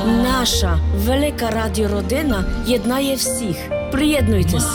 Наша велика радіородина єднає всіх. Приєднуйтесь.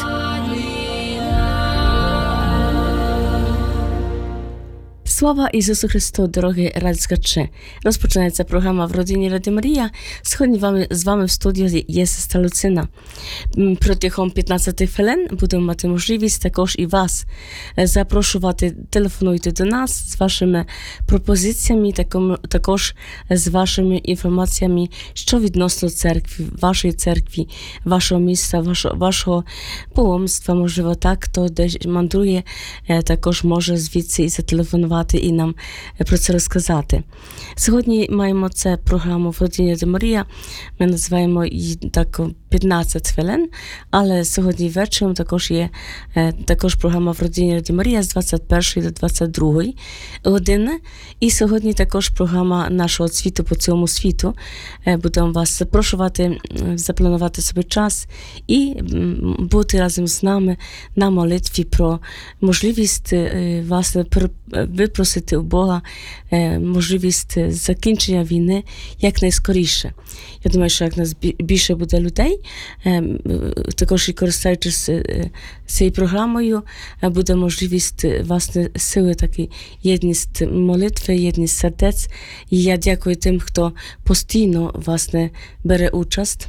Слава Ісусу Христу, дорогі радіослухачі! Розпочинається програма «В родині Ради Марія». Сьогодні з вами в студії є сестра Люцина. Протягом 15 хвилин будемо мати можливість також і вас запрошувати. Телефонуйте до нас з вашими пропозиціями, також з вашими інформаціями, що відносно церкви, вашого міста, вашого паломництва, можливо, так, хто десь мандрує, також може звідси і зателефонувати і нам про це розказати. Сьогодні маємо це програму «В родині Ради Марія». Ми називаємо її так 15 хвилин, але сьогодні вечором також є програма «В родині Ради Марія» з 21 до 22 години. І сьогодні також програма нашого світу по цілому світу. Будемо вас запрошувати, запланувати собі час і бути разом з нами на молитві про можливість власне випросити у Бога можливість закінчення війни якнайскоріше. Я думаю, що як нас більше буде людей, також і користуючись цією програмою, буде можливість, власне, сили такі, єдність молитви, єдність сердець. І я дякую тим, хто постійно, власне, бере участь.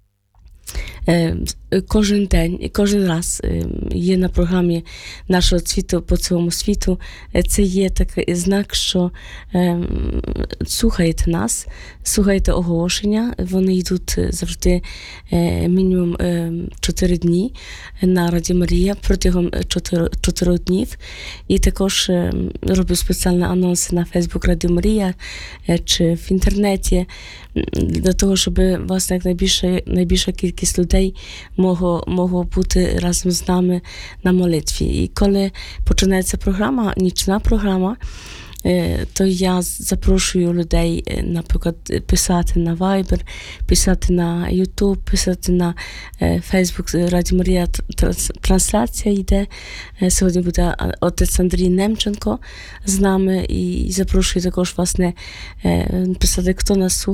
Кожен день і кожен раз є на програмі нашого світу по цілому світу. Це є такий знак, що слухаєте нас, слухаєте оголошення. Вони йдуть завжди мінімум 4 дні на Раді Марія протягом 4 днів. І також роблю спеціальні анонси на Facebook Раді Марія чи в інтернеті для того, щоб, власне, найбільша кількість людей могло бути разом з нами на молитві. І коли починається програма, нічна програма, то я запрошую людей, наприклад, писати на Viber, писати на YouTube, писати на Facebook Раді Марія. Трансляція йде. Сьогодні буде отець Андрій Немченко з нами і запрошую також, власне, писати, хто нас слухає.